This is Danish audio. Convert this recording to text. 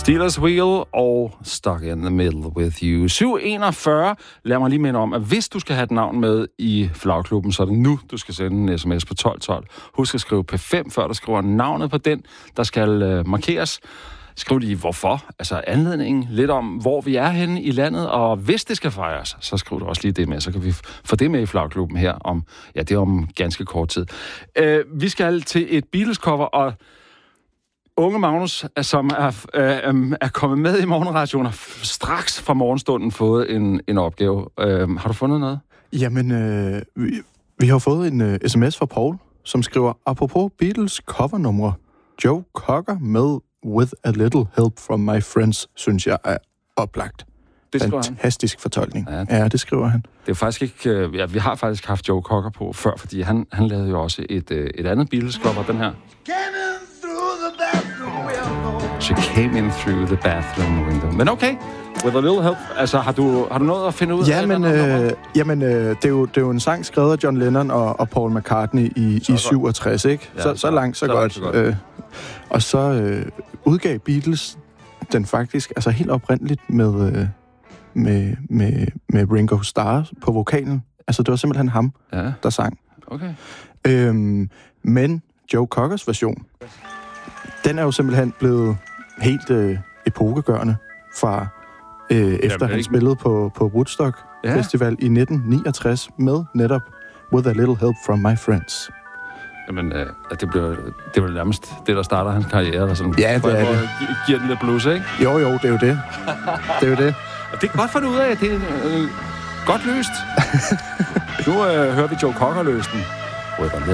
Steelers Wheel og Stuck in the Middle with You. 741. Lad mig lige minde om, at hvis du skal have et navn med i Flagklubben, så er det nu, du skal sende en sms på 1212. Husk at skrive P5, før du skriver navnet på den, der skal markeres. Skriv lige hvorfor, altså anledningen, lidt om, hvor vi er henne i landet, og hvis det skal fejres, så skriv du også lige det med, så kan vi få det med i Flagklubben her om, ja, det er om ganske kort tid. Vi skal til et Beatles-cover, og unge Magnus, som er kommet med i morgenradioen, har straks fra morgenstunden fået en opgave. Har du fundet noget? Jamen, vi har fået en sms fra Paul, som skriver, apropos Beatles covernumre, Joe Cocker med With a Little Help from My Friends, synes jeg er oplagt. Det fantastisk fortolkning. Ja, det skriver han. Det er faktisk ikke... Ja, vi har faktisk haft Joe Cocker på før, fordi han lavede jo også et andet Beatles-cover, den her. She came in through the bathroom window. Men okay, with a little help. Altså, har du noget at finde ud af? Det er jo en sang skrevet af John Lennon og Paul McCartney i 67, ikke? Ja, så langt, så godt. Og så udgav Beatles den faktisk, altså helt oprindeligt med Ringo Starr på vokalen. Altså, det var simpelthen ham, der sang. Okay. Men Joe Cockers version, den er jo simpelthen blevet helt epokegørende fra efter han spillede på Woodstock Festival i 1969 med netop With a Little Help from My Friends. Jamen, det er nærmest det, der starter hans karriere. Eller sådan, ja, det er det. Giver den lidt blues, ikke? Jo, det er jo det. Det er jo det. Og det er godt fundet ud af, det er godt løst. Nu hører vi Joe Cocker løse den. With a